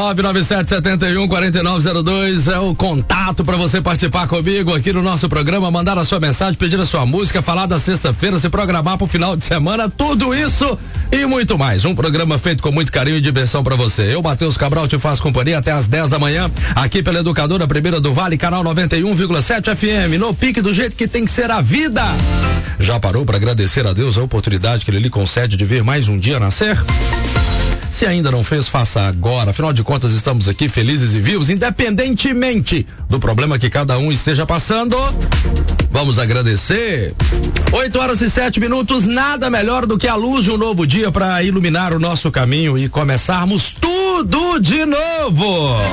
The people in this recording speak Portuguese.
997714902 é o contato para você participar comigo aqui no nosso programa, mandar a sua mensagem, pedir a sua música, falar da sexta-feira, se programar pro final de semana, tudo isso e muito mais. Um programa feito com muito carinho e diversão para você. Eu, Matheus Cabral, te faço companhia até às 10 da manhã, aqui pela Educadora Primeira do Vale, canal 91,7 FM, no pique do jeito que tem que ser a vida. Já parou para agradecer a Deus a oportunidade que ele lhe concede de ver mais um dia nascer? Se ainda não fez, faça agora. Afinal de contas, estamos aqui felizes e vivos, independentemente do problema que cada um esteja passando. Vamos agradecer. 8h07, nada melhor do que a luz de um novo dia para iluminar o nosso caminho e começarmos tudo de novo.